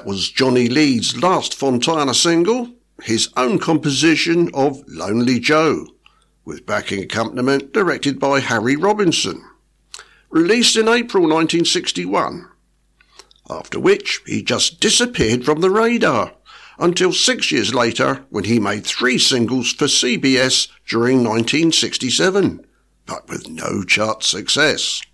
was Johnny Leeds' last Fontana single, his own composition of Lonely Joe, with backing accompaniment directed by Harry Robinson, released in April 1961, after which he just disappeared from the radar until 6 years later when he made 3 singles for CBS during 1967, but with no chart success.